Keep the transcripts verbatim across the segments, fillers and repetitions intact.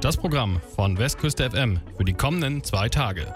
Das Programm von Westküste F M für die kommenden zwei Tage.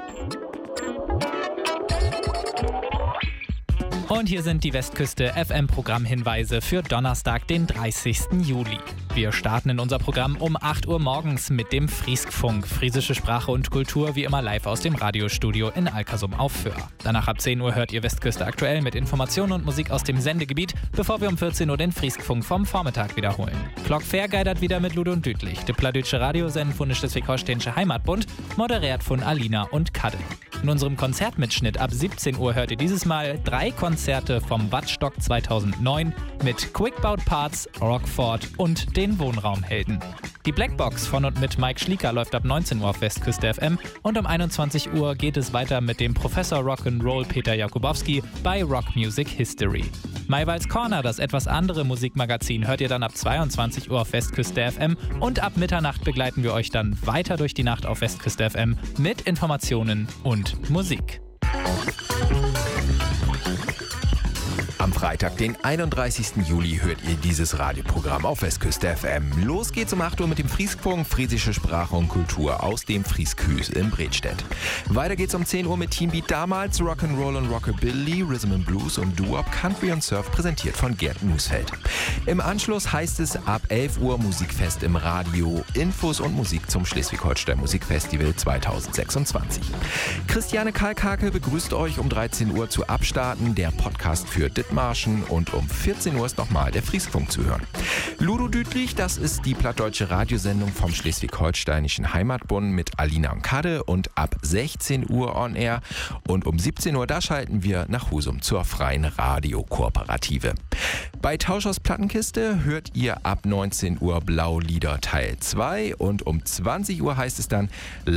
Und hier sind die Westküste F M-Programmhinweise für Donnerstag, den dreißigsten Juli. Wir starten in unser Programm um acht Uhr morgens mit dem Frieskfunk. Friesische Sprache und Kultur wie immer live aus dem Radiostudio in Alkersum auf Föhr. Danach ab zehn Uhr hört ihr Westküste aktuell mit Informationen und Musik aus dem Sendegebiet, bevor wir um vierzehn Uhr den Frieskfunk vom Vormittag wiederholen. Glock Fair geidert wieder mit Ludo und Dütlich. De Pladütsche Radiosenden von der Schleswig-Holsteinische Heimatbund, moderiert von Alina und Kadde. In unserem Konzertmitschnitt ab siebzehn Uhr hört ihr dieses Mal drei Konzerte vom Wattstock zweitausendneun mit Quickbout Parts, Rockford und den Wohnraumhelden. Die Blackbox von und mit Mike Schlieker läuft ab neunzehn Uhr auf Westküste F M und um einundzwanzig Uhr geht es weiter mit dem Professor Rock'n'Roll Peter Jakubowski bei Rock Music History. Maywalds Corner, das etwas andere Musikmagazin, hört ihr dann ab zweiundzwanzig Uhr auf Westküste F M und ab Mitternacht begleiten wir euch dann weiter durch die Nacht auf Westküste F M mit Informationen und Musik. Am Freitag, den einunddreißigsten Juli, hört ihr dieses Radioprogramm auf Westküste F M. Los geht's um acht Uhr mit dem Frieskfunk, friesische Sprache und Kultur aus dem Frieskhüs in Bredstedt. Weiter geht's um zehn Uhr mit Teambeat damals, Rock'n'Roll und Rockabilly, Rhythm and Blues und Doo-Wop, Country und Surf, präsentiert von Gerd Musfeld. Im Anschluss heißt es ab elf Uhr Musikfest im Radio, Infos und Musik zum Schleswig-Holstein Musikfestival zweitausendsechsundzwanzig. Christiane Kalkhake begrüßt euch um dreizehn Uhr zu Abstarten, der Podcast für Dithmarschen, und um vierzehn Uhr ist nochmal der Frieskfunk zu hören. Ludo Dütlich, das ist die plattdeutsche Radiosendung vom Schleswig-Holsteinischen Heimatbund mit Alina und Kadde und ab sechzehn Uhr on air. Und um siebzehn Uhr, da schalten wir nach Husum zur freien Radiokooperative. Bei Tauschers Plattenkiste hört ihr ab neunzehn Uhr Blaulieder Teil zwei und um zwanzig Uhr heißt es dann